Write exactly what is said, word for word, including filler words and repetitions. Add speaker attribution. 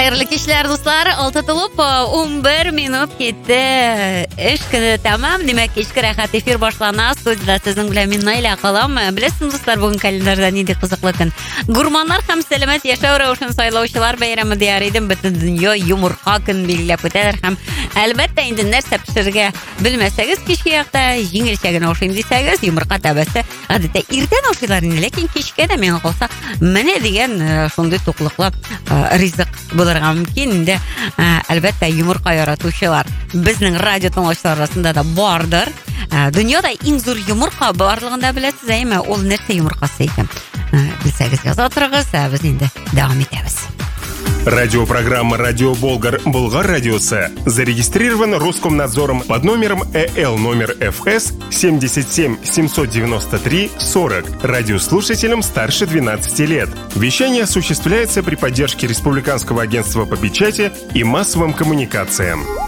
Speaker 1: Хәерле кичләр, дуслар. алты тулып он бер минут кетте. Эш көне тәмам. Димәк, кичке рәхәт эфир башлана. Студияда сезнең белән мин Наиля калам. Беләсез, дуслар, бүген календарьда нинди кызыклы көн. Гурманнар һәм сәламәт яшәү рәвешен сайлаучылар бәйрәме дияр идем. Бөтен дөнья йомырка көн билгеләп үтәләр һәм әлбәттә инде нәрсә пешерергә белмәсәгез, кичке якта җиңелчә генә ашыйм дисәгез, йомырка тәбәсе. Гадәттә иртән ашыйлар инде, ләкин кичкә дә миңа калса, менә дигән шундый туклыклы ризык булырга мөмкин. Инде әлбәттә йомырка яратучылар безнең радио тыңлаучылар арасында да бардыр. Дөньяда иң зур йомырка барлыгын да беләсез, әйме? Ул нәрсә йомыркасы икән? Белсәгез яза торыгыз, без инде дәвам итәбез.
Speaker 2: Радиопрограмма «Радио Болгар» Болгар радиосы зарегистрирован Роскомнадзором под номером ЭЛ номер ФС семьдесят семь семьсот девяносто три сорок радиослушателям старше двенадцати лет. Вещание осуществляется при поддержке Республиканского агентства по печати и массовым коммуникациям.